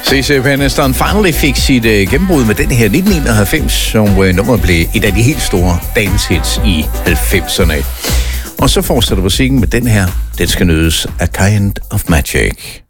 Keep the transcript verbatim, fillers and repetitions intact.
C C Peniston finally fik sit uh, gennembrud med den her nitten enoghalvfems, som uh, nummer blev et af de helt store dance hits i halvfemserne. Og så fortsætter musikken med den her. Den skal nydes A Kind of Magic.